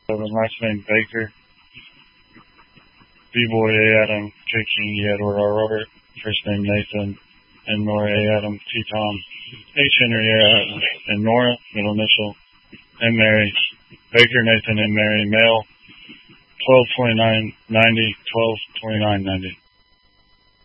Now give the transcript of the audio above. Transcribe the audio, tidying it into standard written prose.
last name Baker. B-Boy A. Adam, K. King E. Edward R. Robert, first name Nathan, and Nora A. Adam, T. Tom, H. Henry A. Adam, and Nora, middle initial, and Mary, Baker Nathan and Mary, male, 12/29/90, 12/29/90.